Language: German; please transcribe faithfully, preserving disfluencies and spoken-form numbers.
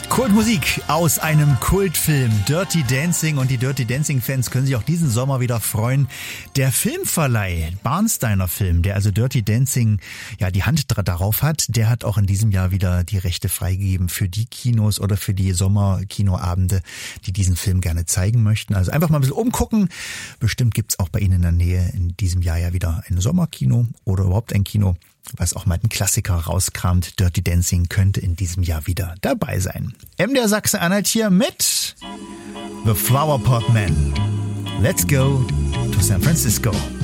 Kultmusik aus einem Kultfilm, Dirty Dancing, und die Dirty Dancing Fans können sich auch diesen Sommer wieder freuen. Der Filmverleih, Barnsteiner Film, der also Dirty Dancing ja die Hand darauf hat, der hat auch in diesem Jahr wieder die Rechte freigegeben für die Kinos oder für die Sommerkinoabende, die diesen Film gerne zeigen möchten. Also einfach mal ein bisschen umgucken. Bestimmt gibt's auch bei Ihnen in der Nähe in diesem Jahr ja wieder ein Sommerkino oder überhaupt ein Kino, was auch mal einen Klassiker rauskramt. Dirty Dancing könnte in diesem Jahr wieder dabei sein. M der Sachsen-Anhalt hier mit The Flower Pot Man. Let's go to San Francisco.